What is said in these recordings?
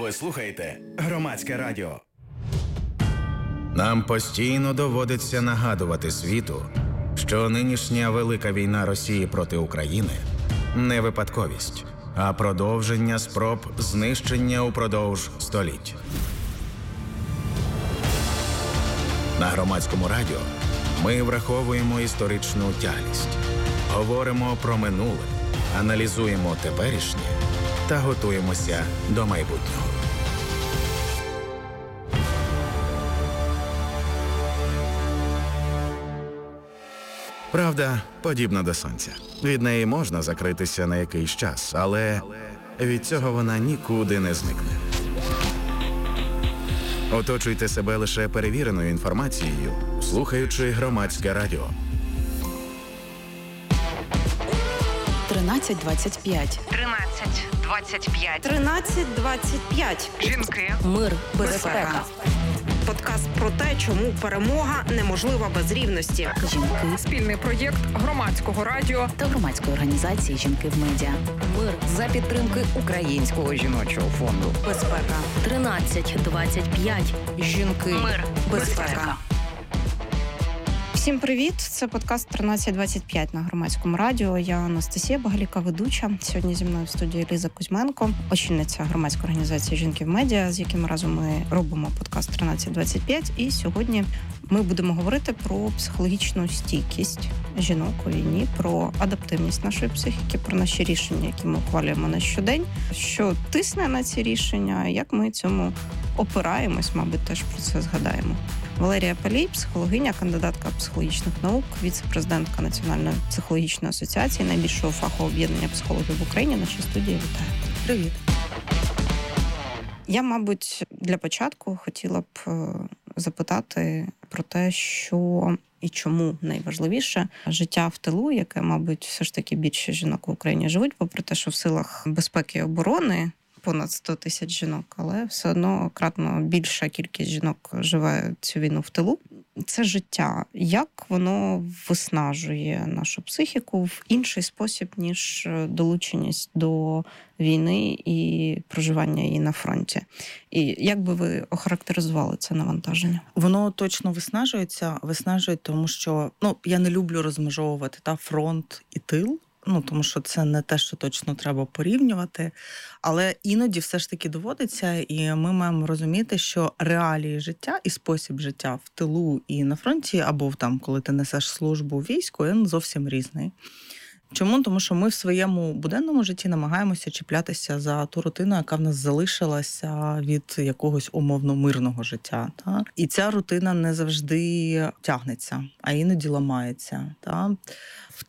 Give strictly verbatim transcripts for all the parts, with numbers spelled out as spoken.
Ви слухаєте Громадське радіо. Нам постійно доводиться нагадувати світу, що нинішня велика війна Росії проти України не випадковість, а продовження спроб знищення упродовж століть. На Громадському радіо ми враховуємо історичну тяглість, говоримо про минуле, аналізуємо теперішнє та готуємося до майбутнього. Правда подібна до сонця. Від неї можна закритися на якийсь час, але від цього вона нікуди не зникне. Оточуйте себе лише перевіреною інформацією, слухаючи Громадське радіо. тринадцять двадцять п'ять. тринадцять двадцять п'ять. тринадцять двадцять п'ять. Жінки. Мир, Безпека. Подкаст про те, чому перемога неможлива без рівності. Жінки. Спільний проєкт Громадського радіо Та громадської організації «Жінки в медіа». Мир. За підтримки Українського жіночого фонду. Безпека. тринадцять двадцять п'ять. Жінки. Мир. Безпека. Всім привіт! Це подкаст тринадцять двадцять п'ять на Громадському радіо. Я Анастасія Багаліка, ведуча. Сьогодні зі мною в студії Ліза Кузьменко, очільниця громадської організації «Жінки в медіа», з яким разом ми робимо подкаст тринадцять двадцять п'ять. І сьогодні ми будемо говорити про психологічну стійкість жінок у війні, про адаптивність нашої психіки, про наші рішення, які ми ухвалюємо на щодень, що тисне на ці рішення, як ми цьому опираємось, мабуть, теж про це згадаємо. Валерія Палій, психологиня, кандидатка психологічних наук, віце-президентка Національної психологічної асоціації, найбільшого фахового об'єднання психологів в Україні. Нашій студії вітаю. Привіт. Я, мабуть, для початку хотіла б запитати про те, що і чому найважливіше життя в тилу, яке, мабуть, все ж таки більше жінок в Україні живуть, попри те, що в силах безпеки і оборони понад сто тисяч жінок, але все одно кратно більша кількість жінок живе цю війну в тилу. Це життя. Як воно виснажує нашу психіку в інший спосіб, ніж долученість до війни і проживання її на фронті? І як би ви охарактеризували це навантаження? Воно точно виснажується. Виснажує, тому що, ну, я не люблю розмежовувати та фронт і тил. Ну, тому що це не те, що точно треба порівнювати. Але іноді все ж таки доводиться, і ми маємо розуміти, що реалії життя і спосіб життя в тилу і на фронті, або там, коли ти несеш службу в війську, він зовсім різний. Чому? Тому що ми в своєму буденному житті намагаємося чіплятися за ту рутину, яка в нас залишилася від якогось умовно мирного життя. Та? І ця рутина не завжди тягнеться, а іноді ламається. Та? В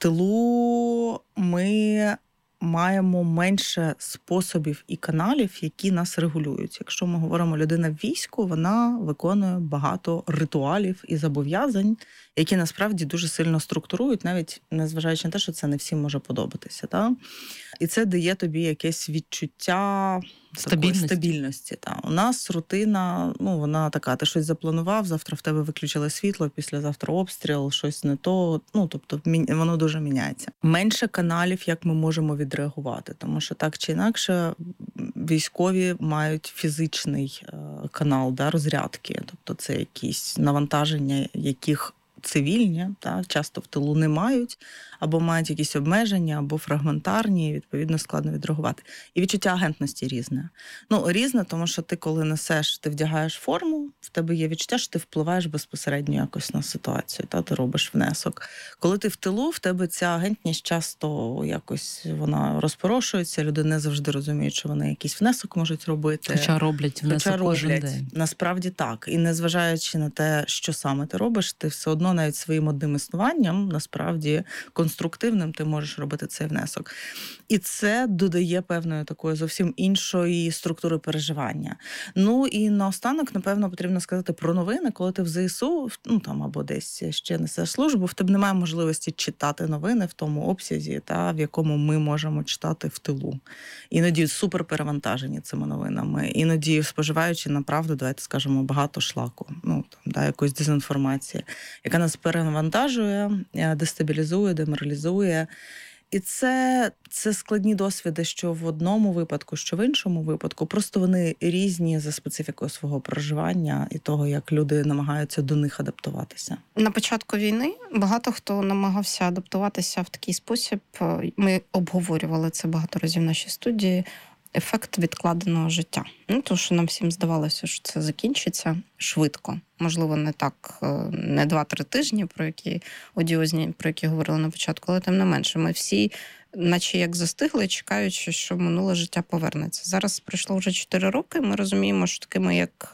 тилу ми маємо менше способів і каналів, які нас регулюють. Якщо ми говоримо людина в війську, вона виконує багато ритуалів і зобов'язань, які насправді дуже сильно структурують, навіть незважаючи на те, що це не всім може подобатися. Та? І це дає тобі якесь відчуття стабільності. стабільності. Та. У нас рутина, ну, вона така, ти щось запланував, завтра в тебе виключили світло, післязавтра обстріл, щось не то, ну, тобто воно дуже міняється. Менше каналів, як ми можемо відреагувати, тому що так чи інакше військові мають фізичний канал, да, розрядки, тобто це якісь навантаження, яких цивільні, так, часто в тилу не мають, або мають якісь обмеження, або фрагментарні, і, відповідно, складно відреагувати. І відчуття агентності різне. Ну, різне, тому що ти, коли несеш, ти вдягаєш форму, в тебе є відчуття, що ти впливаєш безпосередньо якось на ситуацію, та, ти робиш внесок. Коли ти в тилу, в тебе ця агентність часто якось, вона розпорошується, люди не завжди розуміють, що вони якийсь внесок можуть робити. Хоча роблять внесок Хоча кожен роблять. день. Насправді так. І незважаючи на те, що саме ти робиш, ти все одно навіть своїм одним існуванням, насправді, конструктивним ти можеш робити цей внесок. І це додає певної такої зовсім іншої структури переживання. Ну і наостанок, напевно, потрібно сказати про новини. Коли ти в ЗСУ, ну там або десь ще несеш службу, в тебе немає можливості читати новини в тому обсязі, та, в якому ми можемо читати в тилу. Іноді супер перевантажені цими новинами. Іноді споживаючи, направду, давайте скажемо, багато шлаку, ну там, да, якоїсь дезінформації, яка нас перевантажує, дестабілізує, деморалізує. І це, це складні досвіди, що в одному випадку, що в іншому випадку. Просто вони різні за специфікою свого проживання і того, як люди намагаються до них адаптуватися. На початку війни багато хто намагався адаптуватися в такий спосіб. Ми обговорювали це багато разів в нашій студії. Ефект відкладеного життя. Ну, тому що нам всім здавалося, що це закінчиться швидко. Можливо, не так, не два-три тижні, про які одіозні, про які говорили на початку, але тим не менше. Ми всі, наче як застигли, чекаючи, що минуле життя повернеться. Зараз пройшло вже чотири роки, ми розуміємо, що такими, як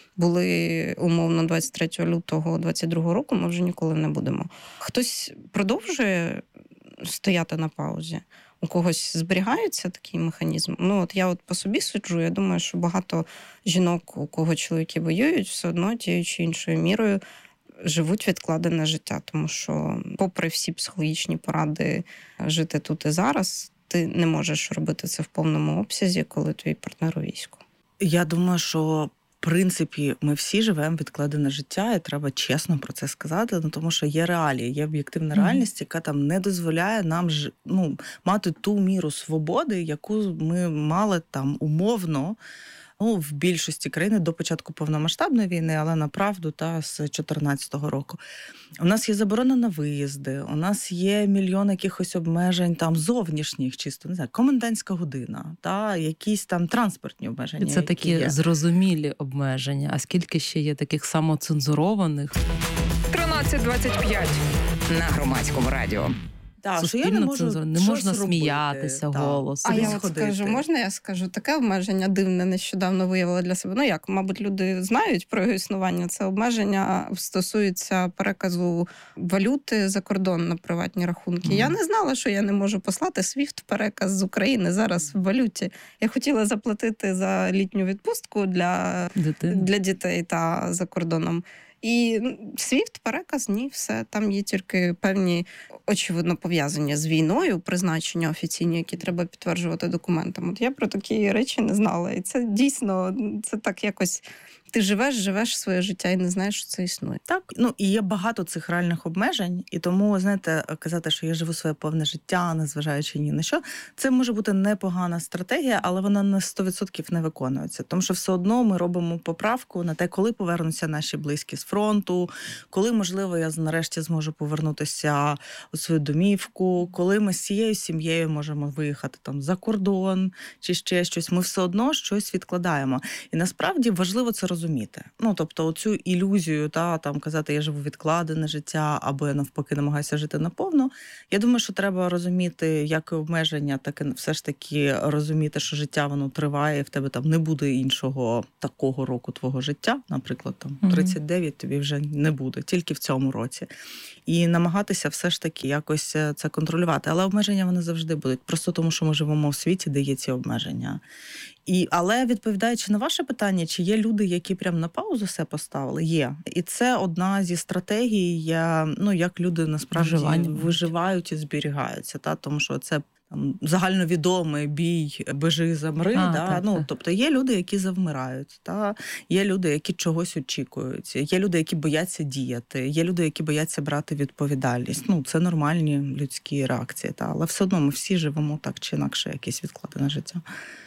були умовно двадцять третього лютого двадцять другого року, ми вже ніколи не будемо. Хтось продовжує стояти на паузі, у когось зберігається такий механізм. Ну, от я от по собі суджу, я думаю, що багато жінок, у кого чоловіки воюють, все одно тією чи іншою мірою живуть відкладене життя. Тому що, попри всі психологічні поради жити тут і зараз, ти не можеш робити це в повному обсязі, коли твій партнер у війську. Я думаю, що в принципі, ми всі живемо відкладене життя, і треба чесно про це сказати, ну, тому що є реалії, є об'єктивна реальність, яка там не дозволяє нам ж, ну, мати ту міру свободи, яку ми мали там умовно, ну, в більшості країн до початку повномасштабної війни, але направду та з чотирнадцятого року. У нас є заборона на виїзди, у нас є мільйон якихось обмежень там зовнішніх, чисто, не знаю, комендантська година, та якісь там транспортні обмеження. І це такі є. зрозумілі обмеження. А скільки ще є таких самоцензурованих? тринадцять двадцять п'ять На Громадському радіо. Так, що я не можу цензура, не щось можна робити, сміятися так. голосом. А я Кудись от ходити. скажу, можна я скажу? Таке обмеження дивне нещодавно виявила для себе. Ну як, мабуть, люди знають про його існування. Це обмеження стосується переказу валюти за кордон на приватні рахунки. Mm. Я не знала, що я не можу послати свіфт-переказ з України зараз в валюті. Я хотіла заплатити за літню відпустку для, для дітей та за кордоном. І свіфт-переказ, ні, все. Там є тільки певні, очевидно, пов'язані з війною, призначення офіційні, які треба підтверджувати документами. От я про такі речі не знала. І це дійсно, це так якось... Ти живеш, живеш своє життя і не знаєш, що це існує. Так, ну і є багато цих реальних обмежень, і тому, знаєте, казати, що я живу своє повне життя, незважаючи ні на що, це може бути непогана стратегія, але вона на сто відсотків не виконується. Тому що все одно ми робимо поправку на те, коли повернуться наші близькі з фронту, коли, можливо, я нарешті зможу повернутися у свою домівку, коли ми з цією сім'єю можемо виїхати там за кордон чи ще щось. Ми все одно щось відкладаємо. І насправді важливо це розуміти. Розуміти. Ну, тобто, оцю ілюзію, та, там, казати, я живу відкладене життя, або я навпаки намагаюся жити наповну. Я думаю, що треба розуміти, як і обмеження, так і все ж таки розуміти, що життя, воно триває, і в тебе там не буде іншого такого року твого життя, наприклад, там тридцять дев'ять тобі вже не буде, тільки в цьому році. І намагатися все ж таки якось це контролювати. Але обмеження вони завжди будуть, просто тому, що ми живемо в світі, де є ці обмеження. І, але відповідаючи на ваше питання, чи є люди, які прям на паузу все поставили? Є. І це одна зі стратегій, ну, як люди насправді Виживання. виживають і зберігаються. Та? Тому що це там загальновідомий бій «бежи, замри». А, да? так, ну, так. тобто є люди, які завмирають. Та? Є люди, які чогось очікують. Є люди, які бояться діяти. Є люди, які бояться брати відповідальність. Ну, це нормальні людські реакції. Та? Але все одно ми всі живемо так чи інакше, якесь відкладене життя.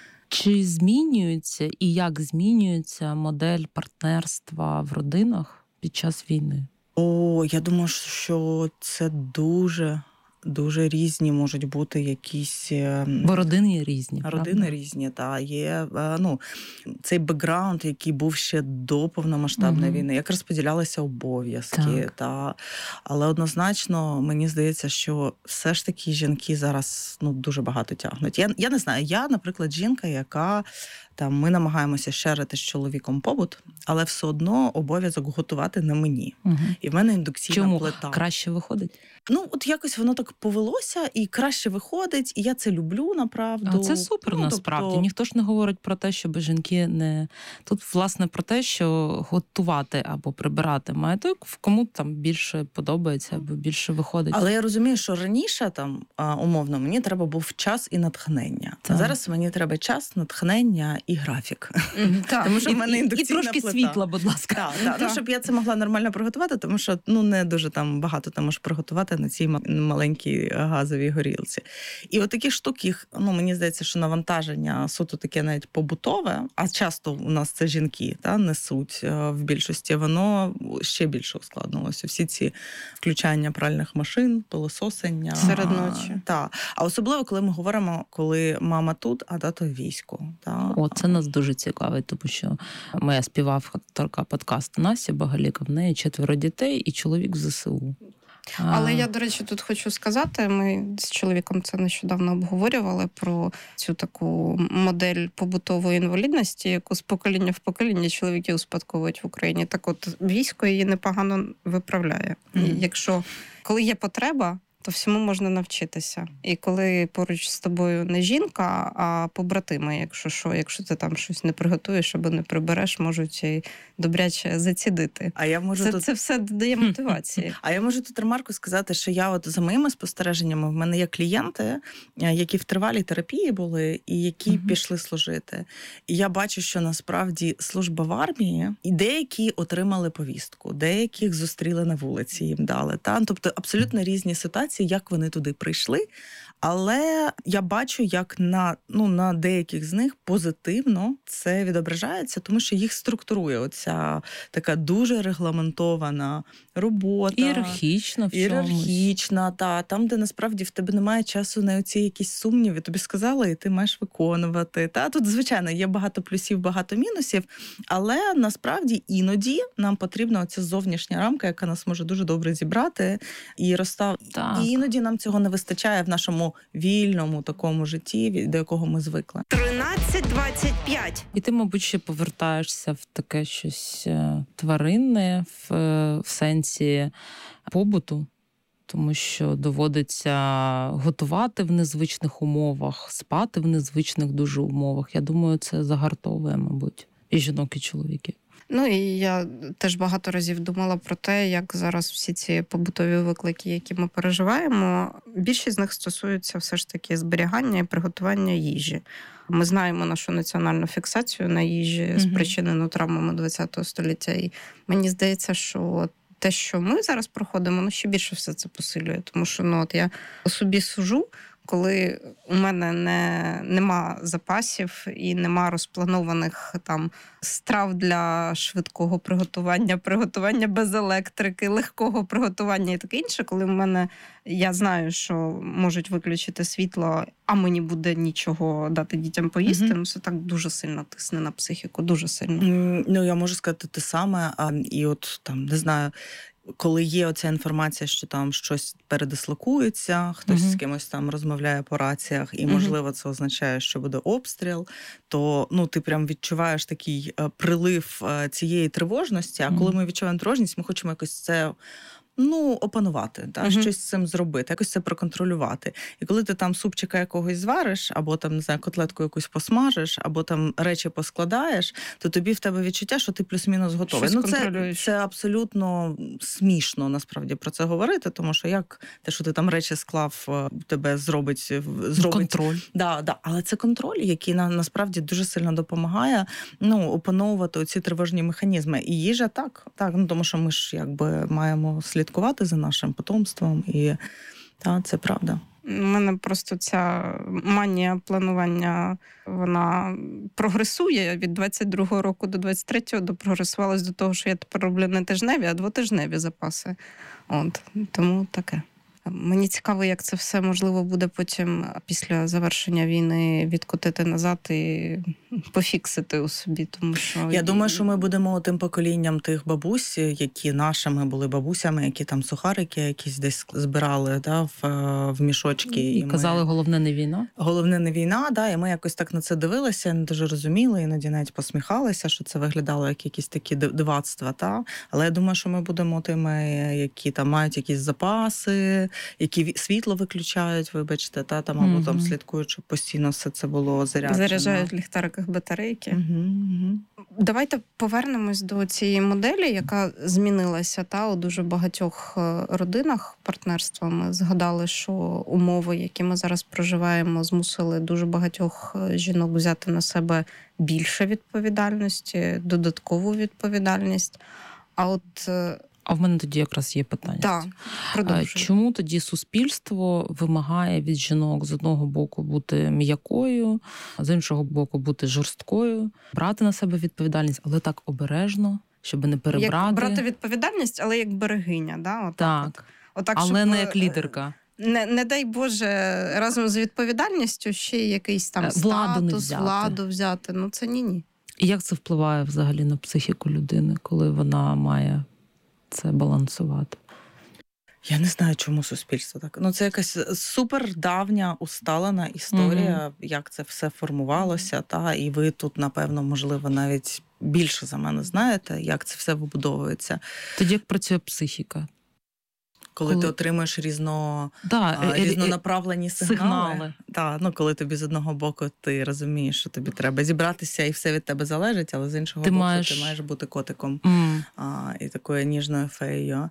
Чи змінюється і як змінюється модель партнерства в родинах під час війни? О, я думаю, що це дуже, дуже різні можуть бути якісь... Бо родини є різні. Родини правда? різні, та є, ну, цей бекграунд, який був ще до повномасштабної угу. війни, як розподілялися обов'язки. Так. Та, але однозначно, мені здається, що все ж таки жінки зараз, ну, дуже багато тягнуть. Я, я не знаю, я, наприклад, жінка, яка... Там ми намагаємося шерити з чоловіком побут, але все одно обов'язок готувати на мені. Угу. І в мене індукційна Чому? плита. Краще виходить? Ну, от якось воно так повелося, і краще виходить, і я це люблю, направду. А це супер, ну, насправді. тобто... Ніхто ж не говорить про те, щоб жінки не... Тут, власне, про те, що готувати або прибирати має той, кому там більше подобається або більше виходить. Але я розумію, що раніше, там, умовно, мені треба був час і натхнення. Так. А зараз мені треба час, натхнення і графік. Так. Тому що в мене і, індукційна і трошки плита. світла, будь ласка. Так, так. Ну, щоб я це могла нормально приготувати, тому що ну, не дуже там багато ти можеш приготувати на цій маленькій такій газовій горілці. І от такі штуки, ну, мені здається, що навантаження суто таке навіть побутове, а часто у нас це жінки та, несуть в більшості, воно ще більше ускладнилося. Всі ці включання пральних машин, пилососення. Серед ночі. Та. А особливо, коли ми говоримо, коли мама тут, а тато в війську. Та. О, це нас дуже цікавить, тому що моя співавторка подкасту Настя Багаліка, в неї четверо дітей і чоловік в зе се у. Але а... я, до речі, тут хочу сказати, ми з чоловіком це нещодавно обговорювали про цю таку модель побутової інвалідності, яку з покоління в покоління чоловіки успадковують в Україні. Так от, військо її непогано виправляє. Mm-hmm. Якщо, коли є потреба, то всьому можна навчитися. І коли поруч з тобою не жінка, а побратими, якщо що, якщо ти там щось не приготуєш або не прибереш, можуть і добряче зацідити. А я можу це, тут... це все додає мотивації. А я можу тут ремарку сказати, що я от за моїми спостереженнями, в мене є клієнти, які в тривалій терапії були і які uh-huh. пішли служити. І я бачу, що насправді служба в армії, і деякі отримали повістку, деяких зустріли на вулиці, їм дали. Та? Тобто абсолютно різні ситуації, як вони туди прийшли, але я бачу, як на, ну, на деяких з них позитивно це відображається, тому що їх структурує оця така дуже регламентована робота. Ієрархічна в чомусь. Ієрархічна, та, там, де насправді в тебе немає часу на оці якісь сумніви, тобі сказали, і ти маєш виконувати. Та? Тут, звичайно, є багато плюсів, багато мінусів, але насправді іноді нам потрібна оця зовнішня рамка, яка нас може дуже добре зібрати і розставити. І іноді нам цього не вистачає в нашому вільному такому житті, до якого ми звикли. тринадцять двадцять п'ять. І ти, мабуть, ще повертаєшся в таке щось тваринне, в, в сенсі побуту, тому що доводиться готувати в незвичних умовах, спати в незвичних дуже умовах. Я думаю, це загартовує, мабуть, і жінок, і чоловіків. Ну і я теж багато разів думала про те, як зараз всі ці побутові виклики, які ми переживаємо, більшість з них стосуються все ж таки зберігання і приготування їжі. Ми знаємо нашу національну фіксацію на їжі, mm-hmm. спричинену травмами ХХ століття. І мені здається, що те, що ми зараз проходимо, ну ще більше все це посилює. Тому що ну, от я по собі сужу, коли у мене не, нема запасів і нема розпланованих там страв для швидкого приготування, приготування без електрики, легкого приготування і таке інше, коли в мене, я знаю, що можуть виключити світло, а мені буде нічого дати дітям поїсти, mm-hmm. ну це так дуже сильно тисне на психіку, дуже сильно. Mm, ну, я можу сказати те саме, а, і от там, не знаю, коли є оця інформація, що там щось передислокується, хтось uh-huh. з кимось там розмовляє по раціях, і, можливо, це означає, що буде обстріл, то ну, ти прям відчуваєш такий прилив цієї тривожності, а коли uh-huh. ми відчуваємо тривожність, ми хочемо якось це... Ну, опанувати, та, uh-huh. щось з цим зробити, якось це проконтролювати. І коли ти там супчика якогось звариш, або там, не знаю, котлетку якусь посмажиш, або там речі поскладаєш, то тобі в тебе відчуття, що ти плюс-мінус готовий. Щось ну, це, це абсолютно смішно, насправді, про це говорити, тому що як те, що ти там речі склав, тебе зробить... зробить... Контроль. Да, да. Але це контроль, який на, насправді дуже сильно допомагає ну, опановувати оці тривожні механізми. І їжа так, так, ну, тому що ми ж якби маємо слід слідкувати за нашим потомством, і та, це правда. У мене просто ця манія планування, вона прогресує від двадцять другого року до двадцять третього, допрогресувалась до того, що я тепер роблю не тижневі, а двотижневі запаси. От, тому таке. Мені цікаво, як це все можливо буде потім після завершення війни відкотити назад і пофіксити у собі, тому що... Я думаю, що ми будемо тим поколінням тих бабусь, які нашими були бабусями, які там сухарики якісь десь збирали да, в, в мішочки. І, і казали, ми... головне не війна. Головне не війна, да, і ми якось так на це дивилися, не дуже розуміли, іноді навіть посміхалися, що це виглядало як якісь такі дивацтва. Та? Але я думаю, що ми будемо тими, які там мають якісь запаси, які світло виключають, вибачте, та, там, або mm-hmm. там слідкують, щоб постійно все це було заряджено. Заряджають в ліхтариках батарейки. Mm-hmm, mm-hmm. Давайте повернемось до цієї моделі, яка змінилася та, у дуже багатьох родинах партнерства. Ми згадали, що умови, які ми зараз проживаємо, змусили дуже багатьох жінок взяти на себе більше відповідальності, додаткову відповідальність. А от А в мене тоді якраз є питання. Так, продовжуй. Чому тоді суспільство вимагає від жінок з одного боку бути м'якою, а з іншого боку бути жорсткою, брати на себе відповідальність, але так обережно, щоб не перебрати? Як брати відповідальність, але як берегиня, да? Отак так, от. Отак, але щоб, не як лідерка. Не, не дай Боже, разом з відповідальністю ще й якийсь там владу статус, не взяти. владу взяти. Ну це ні-ні. І як це впливає взагалі на психіку людини, коли вона має це балансувати? Я не знаю, чому суспільство так. Ну, це якась супер давня, усталена історія, mm-hmm. як це все формувалося. Та? І ви тут, напевно, можливо, навіть більше за мене знаєте, як це все вибудовується. Тоді як працює психіка? Коли, коли... ти отримуєш різно, да, а, різнонаправлені сигнали. сигнали. Да, ну, коли тобі з одного боку ти розумієш, що тобі треба зібратися і все від тебе залежить, але з іншого ти боку маєш... ти маєш бути котиком mm. а, і такою ніжною феєю.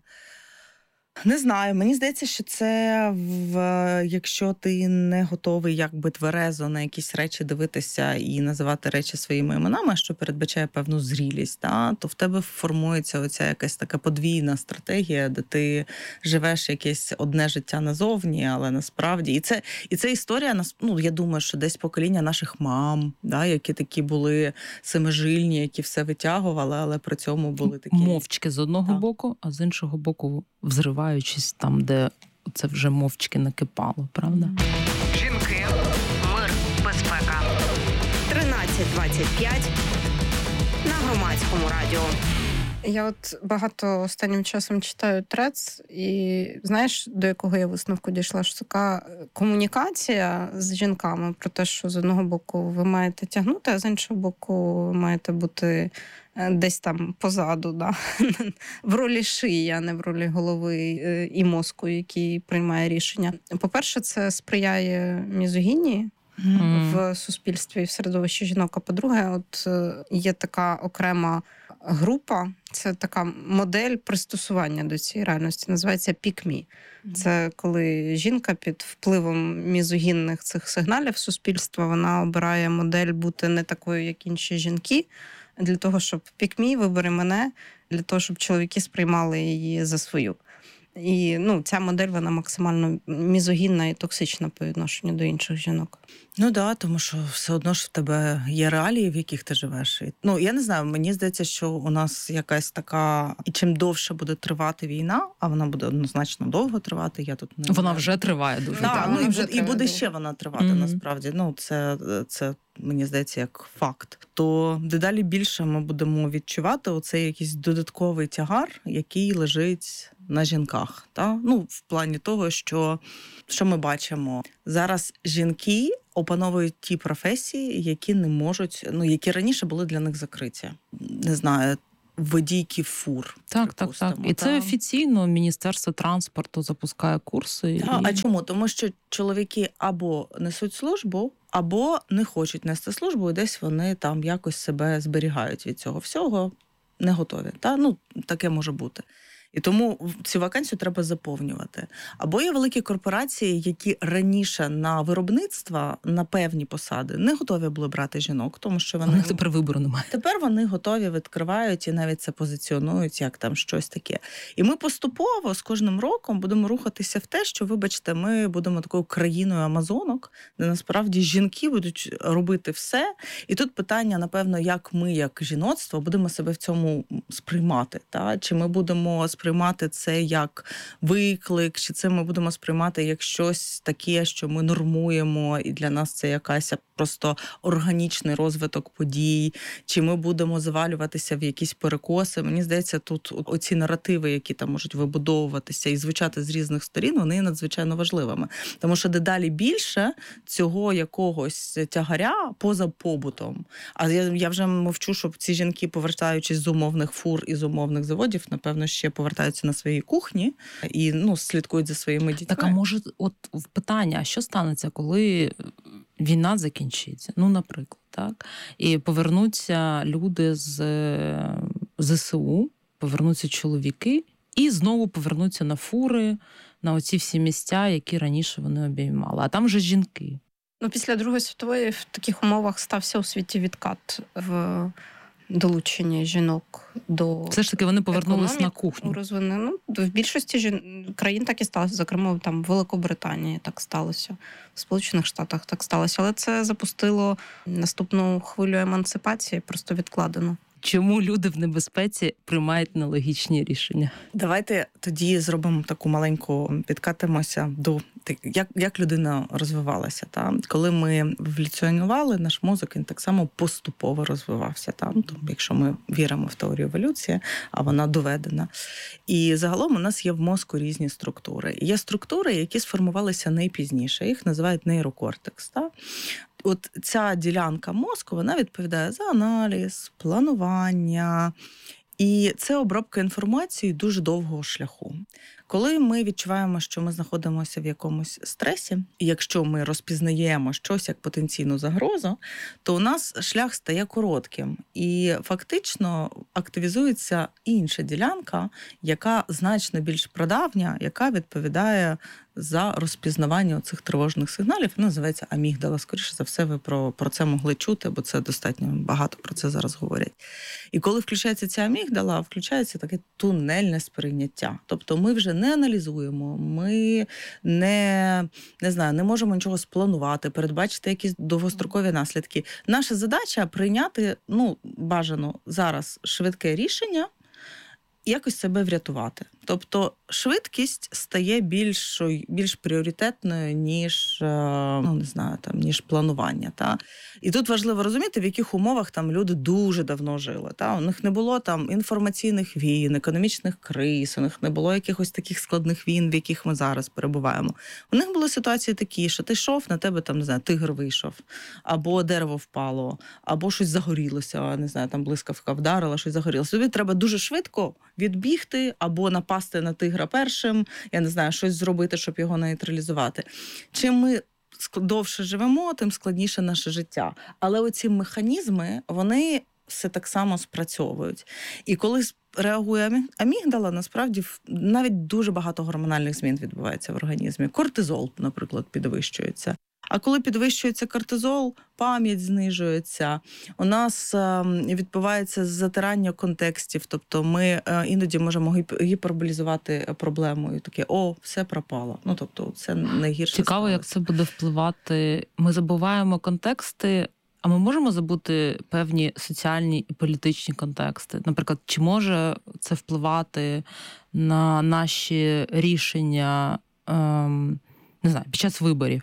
Не знаю, мені здається, що це, в, якщо ти не готовий якби тверезо на якісь речі дивитися і називати речі своїми іменами, що передбачає певну зрілість, та, то в тебе формується оця якась така подвійна стратегія, де ти живеш якесь одне життя назовні, але насправді. І це, і це історія, ну, я думаю, що десь покоління наших мам, да, які такі були семижильні, які все витягували, але при цьому були такі... Мовчки з одного так. боку, а з іншого боку взриваючись там, де це вже мовчки накипало, правда? Жінки, мир, безпека. тринадцять двадцять п'ять на Громадському радіо. Я от багато останнім часом читаю трец, і знаєш, до якого я висновку дійшла? Що така комунікація з жінками про те, що з одного боку ви маєте тягнути, а з іншого боку ви маєте бути десь там позаду, да? в ролі шиї, а не в ролі голови і мозку, який приймає рішення. По-перше, це сприяє мізогінії mm. в суспільстві і в середовищі жінок. А по-друге, от є така окрема група, це така модель пристосування до цієї реальності, називається pick me. Це коли жінка під впливом мізогінних цих сигналів суспільства, вона обирає модель бути не такою, як інші жінки, для того, щоб pick me, вибери мене, для того, щоб чоловіки сприймали її за свою. І ну, ця модель, вона максимально мізогінна і токсична по відношенню до інших жінок. Ну так, да, тому що все одно ж в тебе є реалії, в яких ти живеш. Ну, я не знаю, мені здається, що у нас якась така... І чим довше буде тривати війна, а вона буде однозначно довго тривати, я тут не... Вона вже триває дуже да, довго. Ну, і, вже і буде ще вона тривати, mm-hmm. насправді. Ну, це, це, мені здається, як факт. То дедалі більше ми будемо відчувати оцей якийсь додатковий тягар, який лежить на жінках. Та? Ну, в плані того, що, що ми бачимо. Зараз жінки опановують ті професії, які не можуть, ну, які раніше були для них закриті. Не знаю, водійки фур. Так, так, так. І це офіційно Міністерство транспорту запускає курси. Так, і... А чому? Тому що чоловіки або несуть службу, або не хочуть нести службу, і десь вони там якось себе зберігають від цього всього, не готові. Та? Ну, таке може бути. І тому цю вакансію треба заповнювати. Або є великі корпорації, які раніше на виробництва, на певні посади не готові були брати жінок, тому що вони... У них тепер вибору немає. Тепер вони готові, відкривають і навіть це позиціонують як там щось таке. І ми поступово з кожним роком будемо рухатися в те, що, вибачте, ми будемо такою країною амазонок, де насправді жінки будуть робити все. І тут питання, напевно, як ми, як жіноцтво, будемо себе в цьому сприймати. Та? Чи ми будемо сприймати це як виклик, чи це ми будемо сприймати як щось таке, що ми нормуємо, і для нас це якась просто органічний розвиток подій, чи ми будемо завалюватися в якісь перекоси. Мені здається, тут оці наративи, які там можуть вибудовуватися і звучати з різних сторін, вони є надзвичайно важливими. Тому що дедалі більше цього якогось тягаря поза побутом. А я, я вже мовчу, щоб ці жінки, повертаючись з умовних фур і з умовних заводів, напевно, ще повертаються на свої кухні і ну, слідкують за своїми дітьми. Так, а може, от питання, а що станеться, коли війна закінчиться? Ну, наприклад, так? І повернуться люди з ЗСУ, повернуться чоловіки, і знову повернуться на фури, на оці всі місця, які раніше вони обіймали. А там же жінки. Ну, після Другої світової в таких умовах стався у світі відкат в долучення жінок до Все ж таки вони повернулись на економіки кухню. розвинення. Ну, в більшості жін... країн так і сталося. Зокрема, там в Великобританії так сталося, в Сполучених Штатах так сталося. Але це запустило наступну хвилю емансипації, просто відкладено. Чому люди в небезпеці приймають нелогічні рішення? Давайте тоді зробимо таку маленьку, підкатимося до як, як людина розвивалася. Та? Коли ми еволюціонували, наш мозок він так само поступово розвивався. Та? Ну, то, якщо ми віримо в теорію еволюції, а вона доведена. І загалом у нас є в мозку різні структури. Є структури, які сформувалися найпізніше. Їх називають нейрокортекс. Та? От ця ділянка мозку, вона відповідає за аналіз, планування. І це обробка інформації дуже довгого шляху. Коли ми відчуваємо, що ми знаходимося в якомусь стресі, і якщо ми розпізнаємо щось як потенційну загрозу, то у нас шлях стає коротким. І фактично активізується інша ділянка, яка значно більш прадавня, яка відповідає за розпізнавання цих тривожних сигналів. Вона називається амігдала. Скоріше за все, ви про, про це могли чути, бо це достатньо багато про це зараз говорять. І коли включається ця амігдала, включається таке тунельне сприйняття. Тобто ми вже не аналізуємо, ми не, не знаю, не можемо нічого спланувати, передбачити якісь довгострокові наслідки. Наша задача прийняти, ну, бажано зараз швидке рішення, якось себе врятувати. Тобто швидкість стає більшою, більш пріоритетною, ніж, ну, не знаю, там, ніж планування. Та? І тут важливо розуміти, в яких умовах там люди дуже давно жили. Та? У них не було там інформаційних війн, економічних криз, у них не було якихось таких складних війн, в яких ми зараз перебуваємо. У них були ситуації такі, що ти йшов, на тебе там, не знаю, тигр вийшов, або дерево впало, або щось загорілося, не знаю, там блискавка вдарила, щось загорілося. Тобі треба дуже швидко відбігти, або напасти на тигра першим, я не знаю, щось зробити, щоб його нейтралізувати. Чим ми довше живемо, тим складніше наше життя. Але оці механізми, вони все так само спрацьовують. І коли реагує амігдала, насправді навіть дуже багато гормональних змін відбувається в організмі. Кортизол, наприклад, підвищується. А коли підвищується кортизол, пам'ять знижується, у нас відбувається затирання контекстів, тобто ми іноді можемо гіперболізувати проблему і таке, о, все пропало. Ну, тобто це найгірше. Цікаво, сталося. Як це буде впливати. Ми забуваємо контексти, а ми можемо забути певні соціальні і політичні контексти? Наприклад, чи може це впливати на наші рішення, ем, не знаю, під час виборів?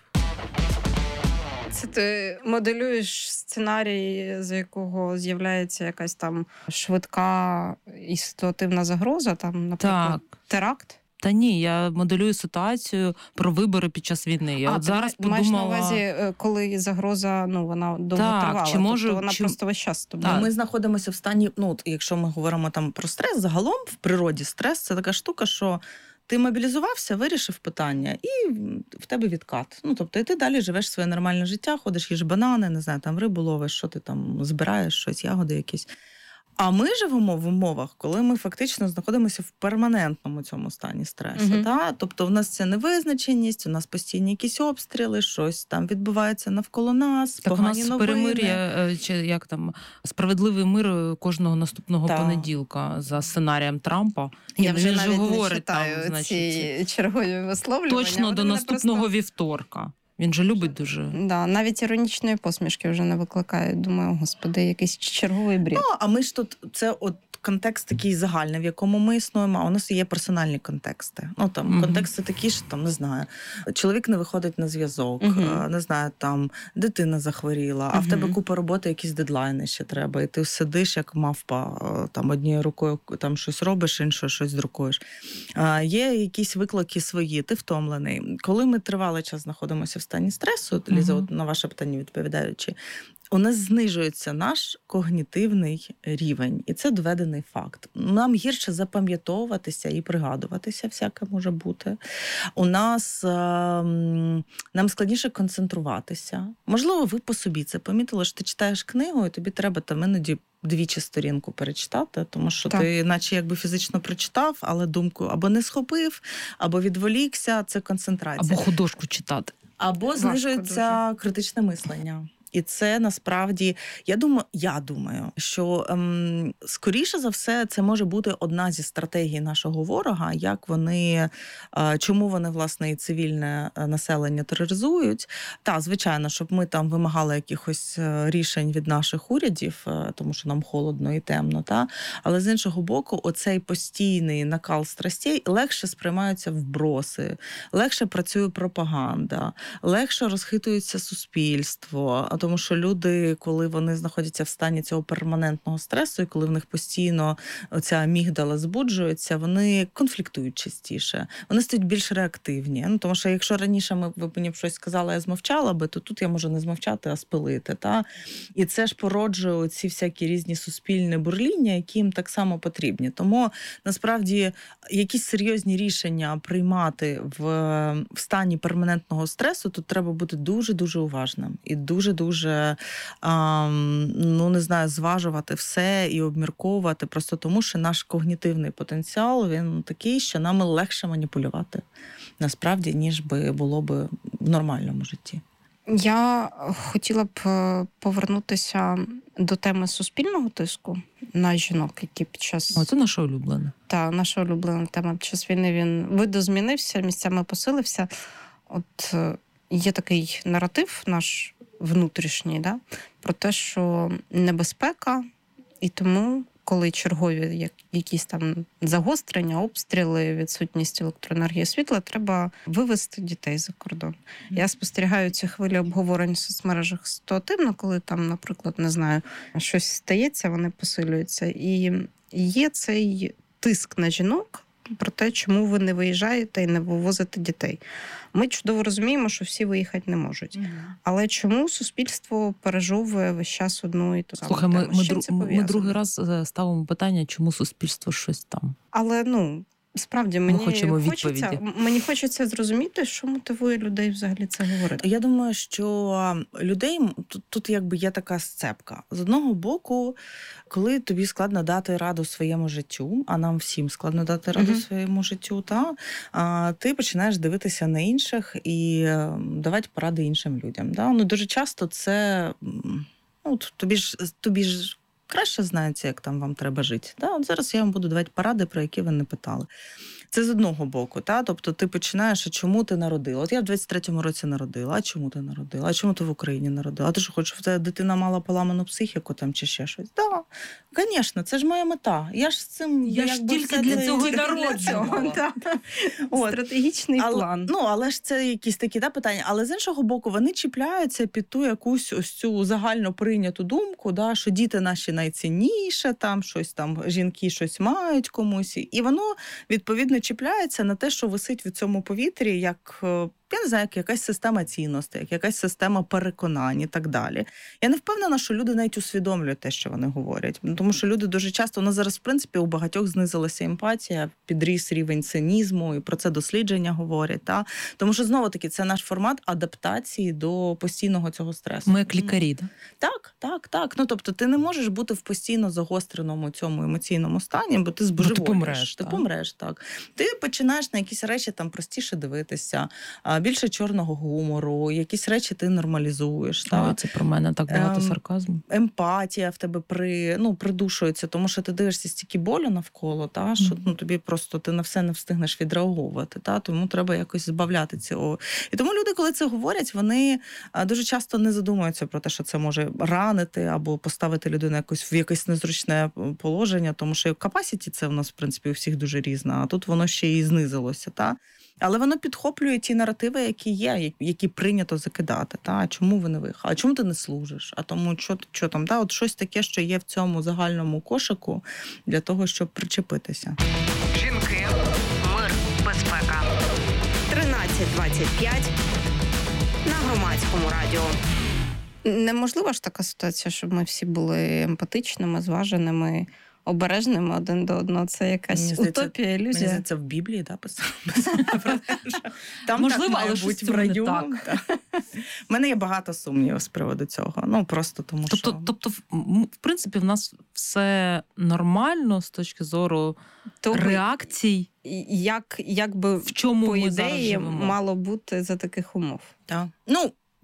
Це ти моделюєш сценарій, за якого з'являється якась там швидка і ситуативна загроза, там, наприклад, так. теракт? Та ні, я моделюю ситуацію про вибори під час війни. Я а, от зараз ти маєш подумала... на увазі, коли загроза, ну, вона довго так, тривала, чи може, тобто вона чи... просто весь час з тобою. Ми знаходимося в стані, ну, якщо ми говоримо там про стрес, загалом в природі стрес – це така штука, що ти мобілізувався, вирішив питання, і в тебе відкат. Ну, тобто, і ти далі живеш своє нормальне життя, ходиш, їж банани, не знаю, там рибу ловиш, що ти там збираєш, щось, ягоди якісь. А ми живемо в умовах, коли ми фактично знаходимося в перманентному цьому стані стресу. Uh-huh. Та? Тобто в нас це невизначеність, у нас постійні якісь обстріли, щось там відбувається навколо нас, так погані у нас новини. перемир'я, чи як там, справедливий мир кожного наступного так. понеділка за сценарієм Трампа. Я вже навіть говорить, не читаю там, значить, ці чергові висловлювання. Точно до наступного просто... вівторка. Він же любить дуже. Да, навіть іронічної посмішки вже не викликає. Думаю, господи, якийсь черговий бред. Ну, а ми ж тут, це от контекст такий загальний, в якому ми існуємо, а у нас є персональні контексти. Ну, там, mm-hmm. контексти такі, що, там, не знаю, чоловік не виходить на зв'язок, mm-hmm. не знаю, там, дитина захворіла, mm-hmm. а в тебе купа роботи, якісь дедлайни ще треба, і ти сидиш, як мавпа, там, однією рукою там щось робиш, іншою щось друкуєш. А, є якісь виклики свої, ти втомлений. Коли ми тривалий час знаходимося в стані стресу, Ліза, mm-hmm. от на ваше питання відповідаючи, у нас знижується наш когнітивний рівень. І це доведений факт. Нам гірше запам'ятовуватися і пригадуватися, всяке може бути. У нас, нам складніше концентруватися. Можливо, ви по собі це помітили, що ти читаєш книгу, і тобі треба там іноді двічі сторінку перечитати, тому що так. ти наче якби фізично прочитав, але думку або не схопив, або відволікся, це концентрація. Або художку читати. Або знижується критичне мислення. І це насправді, я думаю, я думаю, що ем, скоріше за все це може бути одна зі стратегій нашого ворога, як вони, е, чому вони, власне, і цивільне населення тероризують. Та, звичайно, щоб ми там вимагали якихось рішень від наших урядів, е, тому що нам холодно і темно, та? Але з іншого боку, оцей постійний накал страстей легше сприймаються вброси, легше працює пропаганда, легше розхитується суспільство, тому що люди, коли вони знаходяться в стані цього перманентного стресу, і коли в них постійно оця амігдала збуджується, вони конфліктують частіше, вони стають більш реактивні. Ну, тому що якщо раніше ми, ви мені б щось сказали, я змовчала би, то тут я можу не змовчати, а спилити. Та? І це ж породжує ці всякі різні суспільні бурління, які їм так само потрібні. Тому, насправді, якісь серйозні рішення приймати в, в стані перманентного стресу, тут треба бути дуже-дуже уважним і дуже-дуже, ем, ну, не знаю, зважувати все і обмірковувати, просто тому, що наш когнітивний потенціал, він такий, що нами легше маніпулювати, насправді, ніж би було б в нормальному житті. Я хотіла б повернутися до теми суспільного тиску на жінок, які під час... О, це наша улюблена. Та, наша улюблена тема. Під час війни він видозмінився, місцями посилився. От є такий наратив наш внутрішній, да, про те, що небезпека, і тому, коли чергові як, якісь там загострення, обстріли, відсутність електроенергії, світла, треба вивезти дітей за кордон. Mm. Я спостерігаю ці хвилі обговорень в соцмережах ситуативно, коли там, наприклад, не знаю, щось стається, вони посилюються. І є цей тиск на жінок про те, чому ви не виїжджаєте і не вивозите дітей. Ми чудово розуміємо, що всі виїхати не можуть. Mm. Але чому суспільство пережовує весь час одну і ту саму Слухай, ми, ми, дру... ми другий раз ставимо питання, чому суспільство щось там. Але, ну, справді, мені, хочемо хочеться, мені хочеться зрозуміти, що мотивує людей взагалі це говорити. Я думаю, що людей, тут, тут якби є така сцепка. З одного боку, коли тобі складно дати раду своєму життю, а нам всім складно дати раду uh-huh. своєму життю, та, а, ти починаєш дивитися на інших і давати поради іншим людям. Да? Ну, дуже часто це, ну, тобі ж, тобі ж краще знається, як там вам треба жити. Да? От зараз я вам буду давати поради, про які ви не питали. Це з одного боку, та? Тобто ти починаєш, а чому ти народила? От я в двадцять третьому році народила, а чому ти народила? А чому ти в Україні народила? А ти що хочеш, щоб твоя дитина мала поламану психіку там чи ще щось? Так, да, звісно, це ж моя мета. Я ж з цим... Я ж тільки для це, цього і народжувала. Стратегічний але, план. Ну, але ж це якісь такі да, питання. Але з іншого боку, вони чіпляються під ту якусь ось цю загально прийняту думку, да, що діти наші найцінніше, там щось там, жінки щось мають комусь. І воно, відповідно, чіпляється на те, що висить в цьому повітрі, як, я не знаю, як якась система цінностей, як якась система переконань і так далі. Я не впевнена, що люди навіть усвідомлюють те, що вони говорять. Тому що люди дуже часто, у нас зараз, в принципі, у багатьох знизилася емпатія, підріс рівень цинізму, і про це дослідження говорять. Та? Тому що, знову-таки, це наш формат адаптації до постійного цього стресу. Ми як лікарі, да? Так, так, так. Ну, тобто, ти не можеш бути в постійно загостреному цьому емоційному стані, бо ти збожеволієш. Ну, ти помреш, ти так. помреш, так. Ти починаєш на якісь речі там простіше дивитися, більше чорного гумору, якісь речі ти нормалізуєш. А, так? Це про мене так багато ем, сарказму. Емпатія в тебе при, ну, придушується, тому що ти дивишся стільки болю навколо, та, що ну, тобі просто ти на все не встигнеш відреагувати. Та, тому треба якось збавляти цього. І тому люди, коли це говорять, вони дуже часто не задумуються про те, що це може ранити або поставити людину якось в якесь незручне положення, тому що capacity це в нас, в принципі, у всіх дуже різна, а тут воно ще і знизилося. Та? Але воно підхоплює ті наративи, які є, які прийнято закидати. Та? Чому ви не виїхали? А чому ти не служиш? А тому, що, що там? Та? От щось таке, що є в цьому загальному кошику для того, щоб причепитися. Жінки, мир, безпека. тринадцять двадцять п'ять на Громадському радіо. Неможлива ж така ситуація, щоб ми всі були емпатичними, зваженими, обережними один до одного. Це якась мені утопія, ілюзія. Мені здається, в Біблії, да, писали. Там можливо, так має але бути в раю. Так. У мене є багато сумнівів з приводу цього. Ну, просто тому, тобто, що... Тобто, в принципі, в нас все нормально з точки зору то реакцій. Як, як би, в чому по ми ідеї, мало бути за таких умов? Так. Ну,